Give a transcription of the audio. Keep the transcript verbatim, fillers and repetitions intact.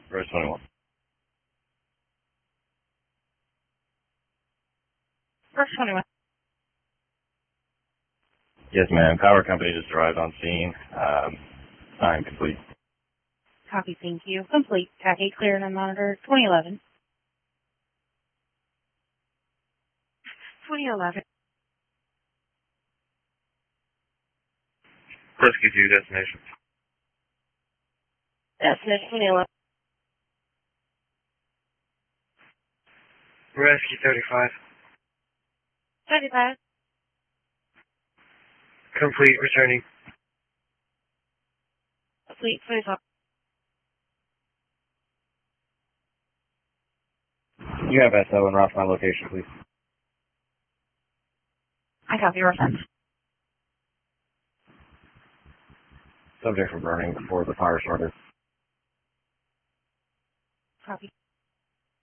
Verse twenty-one. Verse twenty-one. Yes, ma'am. Power company just arrived on scene. Um, I'm complete. Copy, thank you. Complete. T A C cleared on monitor twenty eleven. twenty eleven. Rescue two destination. Destination twenty eleven. Rescue thirty-five. thirty-five. Complete, returning. Complete. twenty-five. You have S O and route my location, please. I copy reference. Subject for burning before the fire started. Copy.